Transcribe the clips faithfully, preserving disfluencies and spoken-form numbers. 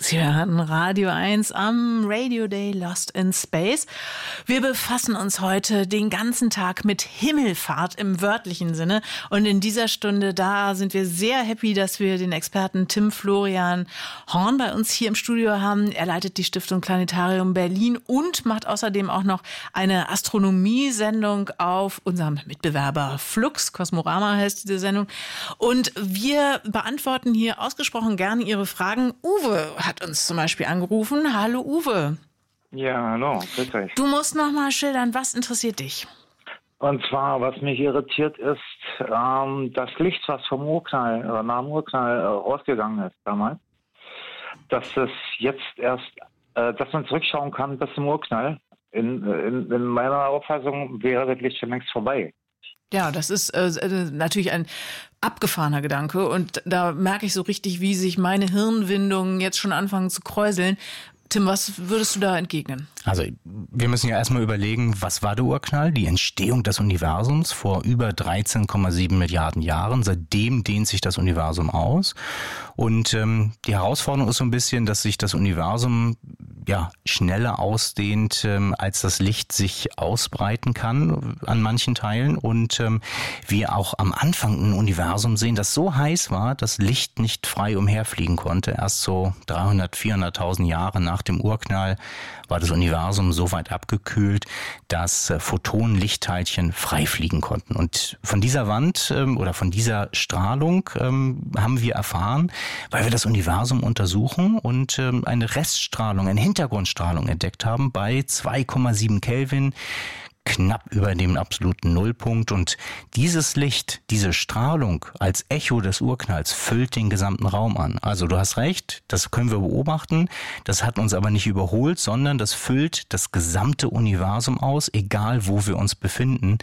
Sie hören Radio eins am Radio Day Lost in Space. Wir befassen uns heute den ganzen Tag mit Himmelfahrt im wörtlichen Sinne. Und in dieser Stunde, da sind wir sehr happy, dass wir den Experten Tim Florian Horn bei uns hier im Studio haben. Er leitet die Stiftung Planetarium Berlin und macht außerdem auch noch eine Astronomiesendung auf unserem Mitbewerber Flux. Kosmorama heißt diese Sendung. Und wir beantworten hier ausgesprochen gerne Ihre Fragen. Uwe hat uns zum Beispiel angerufen. Hallo Uwe. Ja, hallo, grüß euch. Du musst noch mal schildern, was interessiert dich? Und zwar, was mich irritiert ist, ähm, das Licht, was vom Urknall, äh, nach dem Urknall äh, rausgegangen ist damals, dass es jetzt erst, äh, dass man zurückschauen kann bis zum Urknall. In, in, in meiner Auffassung wäre das Licht schon längst vorbei. Ja, das ist äh, natürlich ein abgefahrener Gedanke und da merke ich so richtig, wie sich meine Hirnwindungen jetzt schon anfangen zu kräuseln. Tim, was würdest du da entgegnen? Also wir müssen ja erstmal überlegen, was war der Urknall? Die Entstehung des Universums vor über dreizehn Komma sieben Milliarden Jahren. Seitdem dehnt sich das Universum aus. Und ähm, die Herausforderung ist so ein bisschen, dass sich das Universum ja schneller ausdehnt, ähm, als das Licht sich ausbreiten kann an manchen Teilen. Und ähm, wir auch am Anfang ein Universum sehen, das so heiß war, dass Licht nicht frei umherfliegen konnte. Erst so dreihundert, vierhunderttausend Jahre nach dem Urknall war das Universum so weit abgekühlt, dass Photonen, Lichtteilchen frei fliegen konnten. Und von dieser Wand ähm, oder von dieser Strahlung ähm, haben wir erfahren, weil wir das Universum untersuchen und ähm, eine Reststrahlung, eine Hintergrundstrahlung entdeckt haben bei zwei Komma sieben Kelvin, knapp über dem absoluten Nullpunkt. Und dieses Licht, diese Strahlung als Echo des Urknalls füllt den gesamten Raum an. Also du hast recht, das können wir beobachten. Das hat uns aber nicht überholt, sondern das füllt das gesamte Universum aus, egal wo wir uns befinden.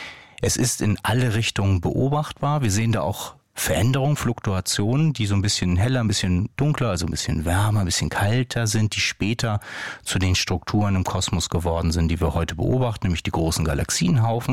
Es ist in alle Richtungen beobachtbar. Wir sehen da auch Veränderungen, Fluktuationen, die so ein bisschen heller, ein bisschen dunkler, also ein bisschen wärmer, ein bisschen kalter sind, die später zu den Strukturen im Kosmos geworden sind, die wir heute beobachten, nämlich die großen Galaxienhaufen.